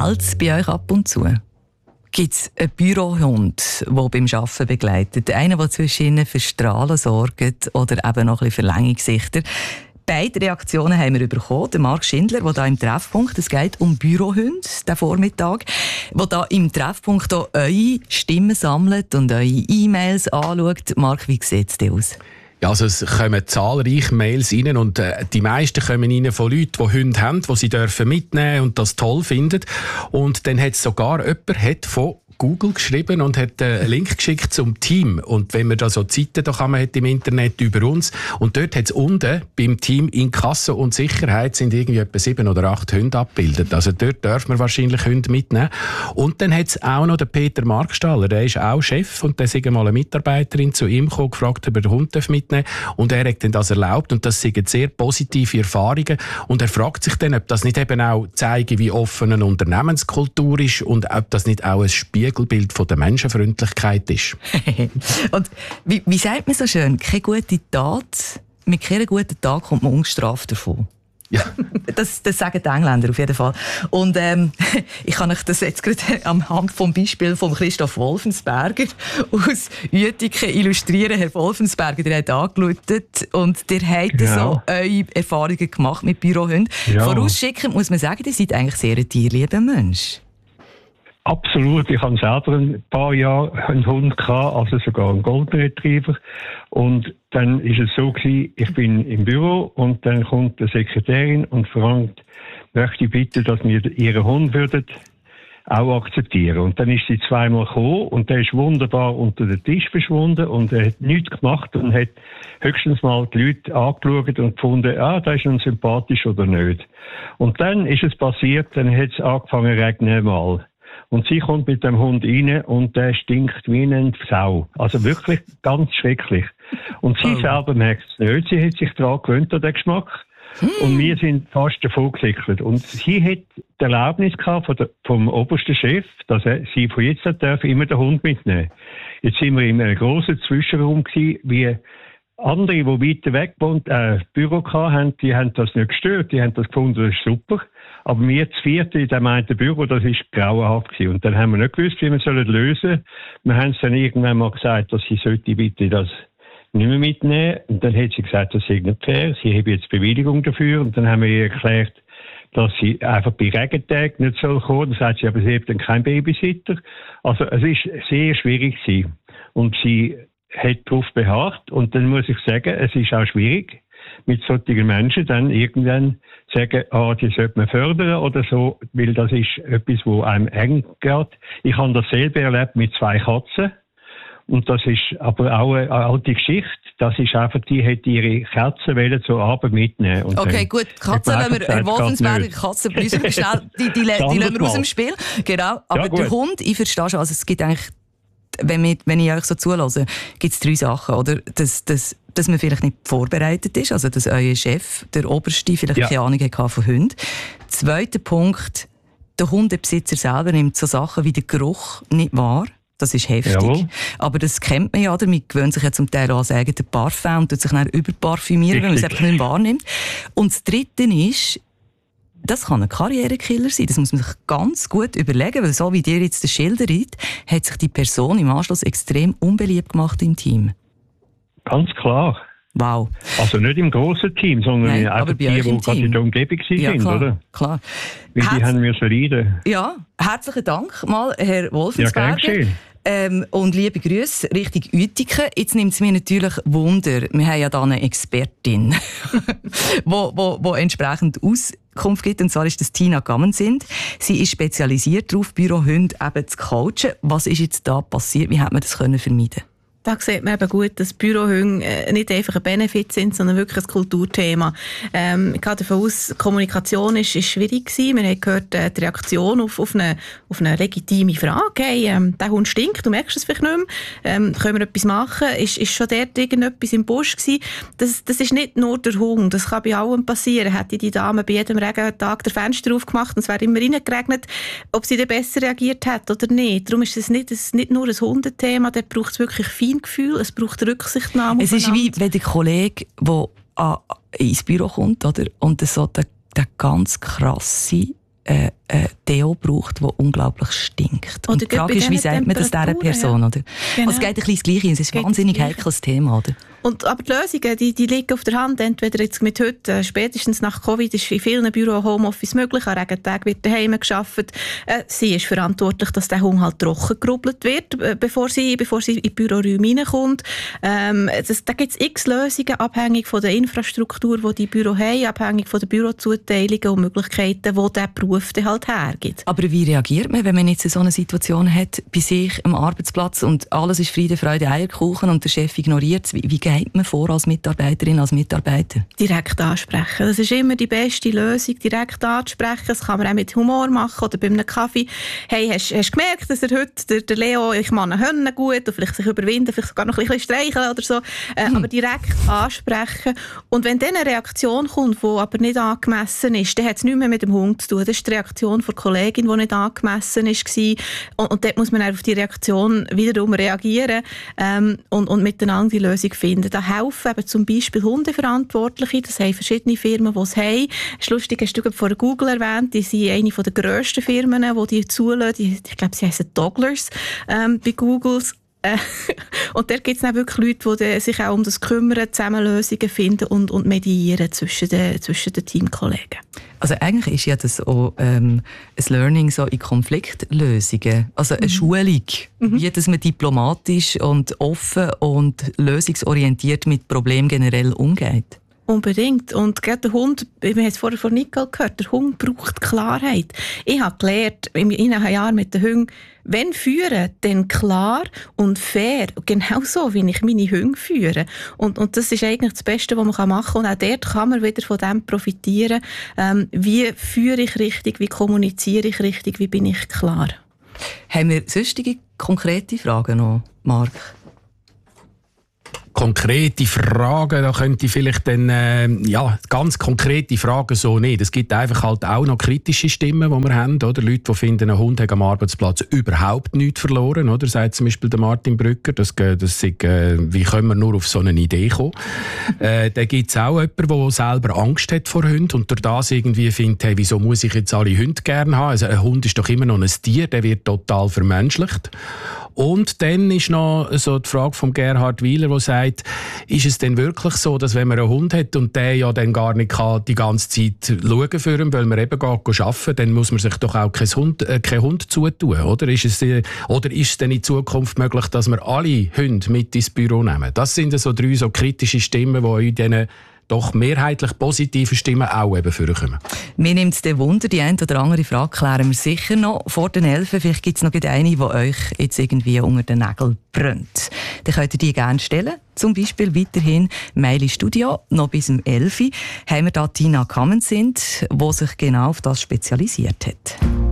Meldet es bei euch ab und zu? Gibt es einen Bürohund, der beim Arbeiten begleitet? Einen, der zwischen ihnen für Strahlen sorgt oder eben noch ein bisschen für lange Gesichter? Beide Reaktionen haben wir bekommen. Der Marc Schindler, der hier im Treffpunkt, es geht um Bürohunde, den Vormittag, der hier im Treffpunkt auch eure Stimmen sammelt und eure E-Mails anschaut. Marc, wie sieht es denn aus? Ja, also es kommen zahlreiche Mails rein und die meisten kommen rein von Leuten, die Hunde haben, die sie mitnehmen dürfen und das toll finden. Und dann hat sogar jemand von Google geschrieben und hat einen Link geschickt zum Team. Und wenn man da so Seiten da kann man hat im Internet über uns. Und dort hat es unten beim Team Inkasso und Sicherheit sind irgendwie etwa 7 oder 8 Hunde abgebildet. Also dort darf man wahrscheinlich Hunde mitnehmen. Und dann hat es auch noch den Peter Markstaller, der ist auch Chef und der ist mal eine Mitarbeiterin zu ihm gekommen, gefragt, ob er den Hund mitnehmen darf. Und er hat dann das erlaubt und das sind sehr positive Erfahrungen. Und er fragt sich dann, ob das nicht eben auch zeigen, wie offen eine Unternehmenskultur ist und ob das nicht auch ein Spiegelbild von der Menschenfreundlichkeit ist. Und wie sagt man so schön, keine gute Tat, mit keiner guten Tat kommt man ungestraft davon. Ja. Das sagen die Engländer auf jeden Fall. Und ich kann euch das jetzt gerade anhand vom Beispiel von Christoph Wolfensberger aus Uetiken illustrieren. Herr Wolfensberger, der hat angerufen und der hat so eure Erfahrungen gemacht mit Bürohunden. Ja. Vorausschickend muss man sagen, ihr seid eigentlich sehr ein tierlieber Mensch. Absolut. Ich habe selber ein paar Jahre einen Hund gehabt, also sogar einen Golden Retriever. Und dann ist es so gewesen, ich bin im Büro und dann kommt die Sekretärin und fragt, möchte ich bitte, dass wir ihren Hund würden auch akzeptieren. Und dann ist sie zweimal gekommen und der ist wunderbar unter den Tisch verschwunden und er hat nichts gemacht und hat höchstens mal die Leute angeschaut und gefunden, da ist nun sympathisch oder nicht. Und dann ist es passiert, dann hat es angefangen zu regnen mal. Und sie kommt mit dem Hund rein und der stinkt wie eine Sau. Also wirklich ganz schrecklich. Und sie selber merkt es nicht. Sie hat sich daran gewöhnt, an den Geschmack. Und wir sind fast davon gesickert. Und sie hat die Erlaubnis gehabt vom obersten Chef, dass sie von jetzt an darf immer den Hund mitnehmen. Jetzt sind wir in einem grossen Zwischenraum gewesen, wie andere, die weiter weg Büro hatten, die haben das nicht gestört. Die haben das gefunden, das ist super. Aber wir zu viert in dem einen Büro, das war grauenhaft gewesen. Und dann haben wir nicht gewusst, wie wir es lösen sollen. Wir haben es dann irgendwann mal gesagt, dass sie sollte bitte das nicht mehr mitnehmen. Und dann hat sie gesagt, das sei nicht fair. Sie haben jetzt Bewilligung dafür. Und dann haben wir ihr erklärt, dass sie einfach bei Regentagen nicht kommen soll. Dann sagt sie, aber sie hat dann keinen Babysitter. Also es ist sehr schwierig gewesen. Und sie hat darauf beharrt. Und dann muss ich sagen, es ist auch schwierig, mit solchen Menschen dann irgendwann sagen, die sollte man fördern oder so, weil das ist etwas, wo einem eng geht. Ich habe das selber erlebt mit 2 Katzen und das ist aber auch eine alte Geschichte. Das ist einfach, die hätte ihre Katzen zur Arbeit mitnehmen. Und okay, gut, Katzen lassen wir, Herr Wolfensberger, Katzen schnell, die lassen wir aus dem Spiel. Genau, aber ja, der Hund, ich verstehe schon, also es gibt eigentlich, wenn ich euch so zulasse, gibt es 3 Sachen, oder? Dass man vielleicht nicht vorbereitet ist, also dass euer Chef, der Oberste, vielleicht keine Ahnung hatte von Hunden. Zweiter Punkt, der Hundebesitzer selber nimmt so Sachen wie den Geruch nicht wahr. Das ist heftig. Jawohl. Aber das kennt man ja, man gewöhnt sich ja zum Teil an das eigene Parfum und tut sich dann überparfümieren, wenn man es einfach nicht wahrnimmt. Und das Dritte ist, das kann ein Karrierekiller sein. Das muss man sich ganz gut überlegen, weil so wie dir jetzt das schildert, hat sich die Person im Anschluss extrem unbeliebt gemacht im Team. Ganz klar. Wow. Also nicht im grossen Team, sondern einfach die gerade in der Umgebung sind, klar, oder? Klar. Weil die haben wir so leiden. Ja, herzlichen Dank mal, Herr Wolfensberger. Ja, und liebe Grüße Richtung Uetiken. Jetzt nimmt es mir natürlich Wunder. Wir haben ja da eine Expertin, wo entsprechend Auskunft gibt. Und zwar ist das Tina Gammensind. Sie ist spezialisiert darauf, Bürohunde eben zu coachen. Was ist jetzt da passiert? Wie hat man das vermeiden? Da sieht man eben gut, dass Bürohunde nicht einfach ein Benefit sind, sondern wirklich ein Kulturthema. Ich gehe davon aus, Kommunikation ist schwierig gewesen. Wir haben gehört, die Reaktion auf eine legitime Frage. Hey, der Hund stinkt, du merkst es vielleicht nicht mehr. Können wir etwas machen? Ist schon dort irgendetwas im Busch gewesen? Das ist nicht nur der Hund. Das kann bei allem passieren. Hätte die Dame bei jedem Regentag das Fenster aufgemacht und es wäre immer reingeregnet, ob sie dann besser reagiert hat oder nicht. Darum ist es nicht nur ein Hundethema, da braucht es wirklich viel Gefühl, es braucht Rücksichtnahme. Es ist wie wenn der Kollege, der ins Büro kommt, oder? Und so der ganz krasse Deo braucht, der unglaublich stinkt. Und die Frage ist, wie sagt man das dieser Person? Oder? Genau. Also es geht ein bisschen das Gleiche. Es ist ein wahnsinnig heikles Thema. Oder? Aber die Lösungen, die liegen auf der Hand. Entweder jetzt mit heute, spätestens nach Covid, ist in vielen Büros Homeoffice möglich. An Regentagen wird daheim gearbeitet. Sie ist verantwortlich, dass der Hund halt trocken gerubbelt wird, bevor sie in die Büroräume reinkommt. Da gibt es x Lösungen, abhängig von der Infrastruktur, die Büros haben, abhängig von der Bürozuteilungen und Möglichkeiten, die der Beruf halt hergibt. Aber wie reagiert man, wenn man jetzt so eine Situation hat, bei sich am Arbeitsplatz und alles ist Friede, Freude, Eierkuchen und der Chef ignoriert es? Wie geht man vor als Mitarbeiterin, als Mitarbeiter? Direkt ansprechen. Das ist immer die beste Lösung, direkt ansprechen. Das kann man auch mit Humor machen oder bei einem Kaffee. Hey, hast du gemerkt, dass heute der Leo, ich meine, Hönne gut und vielleicht sich überwinden, vielleicht sogar noch ein bisschen streicheln oder so. Aber direkt ansprechen. Und wenn dann eine Reaktion kommt, die aber nicht angemessen ist, dann hat es nichts mehr mit dem Hund zu tun. Das ist die Reaktion der Kollegin, die nicht angemessen war. Und dort muss man auf die Reaktion wiederum reagieren und miteinander die Lösung finden. Da helfen eben zum Beispiel Hundeverantwortliche. Das haben verschiedene Firmen, die es haben. Es ist lustig, hast du vorhin Google erwähnt. Die sind eine der grössten Firmen, die zulassen. Ich glaube, sie heissen Dogglers bei Googles. Und dort gibt es dann wirklich Leute, die sich auch um das kümmern, zusammen Lösungen finden und mediieren zwischen den Teamkollegen. Also eigentlich ist ja das auch ein Learning so in Konfliktlösungen, also eine Schulung, wie dass man diplomatisch und offen und lösungsorientiert mit Problemen generell umgeht. Unbedingt. Und gerade der Hund, wir haben es vorher von Nicole gehört, der Hund braucht Klarheit. Ich habe gelernt, in einem Jahr mit den Hunden, wenn führen, dann klar und fair. Genau so, wie ich meine Hunde führe. Und das ist eigentlich das Beste, was man machen kann. Und auch dort kann man wieder von dem profitieren. Wie führe ich richtig, wie kommuniziere ich richtig, wie bin ich klar. Haben wir sonstige konkrete Fragen noch, Marc? Konkrete Fragen, da könnte ich vielleicht dann, ganz konkrete Fragen so nicht. Es gibt einfach halt auch noch kritische Stimmen, die wir haben, oder? Leute, die finden, ein Hund hat am Arbeitsplatz überhaupt nichts verloren, oder? Sagt zum Beispiel der Martin Brücker, wie können wir nur auf so eine Idee kommen? Da gibt es auch jemanden, der selber Angst hat vor Hunden und durch das irgendwie findet, hey, wieso muss ich jetzt alle Hunde gerne haben? Also ein Hund ist doch immer noch ein Tier, der wird total vermenschlicht. Und dann ist noch so die Frage von Gerhard Wieler, der sagt, ist es denn wirklich so, dass wenn man einen Hund hat und der ja dann gar nicht kann, die ganze Zeit schauen für ihn, weil man eben geht arbeiten, dann muss man sich doch auch keinen Hund zutun, oder? Ist es denn in Zukunft möglich, dass wir alle Hunde mit ins Büro nehmen? Das sind so 3 so kritische Stimmen, die in diesen doch mehrheitlich positive Stimmen auch eben vorkommen. Mir nimmt es den Wunder, die eine oder andere Frage klären wir sicher noch vor den 11. Vielleicht gibt es noch eine, die euch jetzt irgendwie unter den Nägeln brennt. Dann könnt ihr die gerne stellen. Zum Beispiel weiterhin Mail ins Studio. Noch bis zum 11. haben wir da Tina Kammensind, die sich genau auf das spezialisiert hat.